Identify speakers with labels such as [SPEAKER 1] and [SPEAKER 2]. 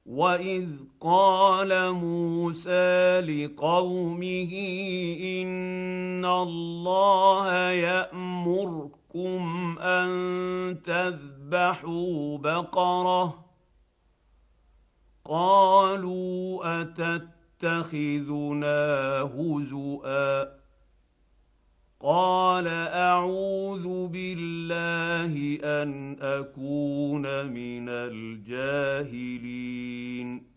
[SPEAKER 1] واذ قال موسى لقومه ان الله يامركم ان تذبحوا بقره قالوا اتتخذنا هزؤا قال اعوذ بالله ان اكون من الجاهلين